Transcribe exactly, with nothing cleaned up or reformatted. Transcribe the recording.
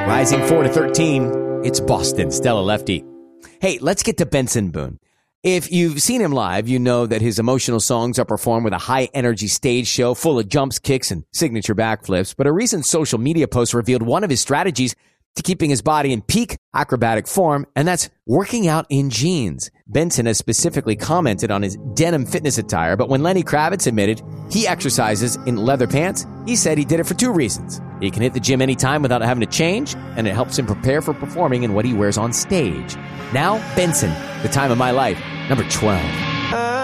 Rising four to thirteen, it's Boston, Stella Lefty. Hey, let's get to Benson Boone. If you've seen him live, you know that his emotional songs are performed with a high-energy stage show full of jumps, kicks, and signature backflips. But a recent social media post revealed one of his strategies to keeping his body in peak acrobatic form, and that's working out in jeans. Benson has specifically commented on his denim fitness attire, but when Lenny Kravitz admitted he exercises in leather pants, he said he did it for two reasons. He can hit the gym anytime without having to change, and it helps him prepare for performing in what he wears on stage. Now, Benson, The Time of My Life, number twelve.